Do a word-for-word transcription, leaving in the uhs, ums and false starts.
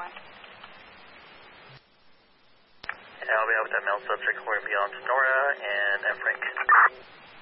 one. And I'll be out with that male subject according beyond Sonora and M. Frank.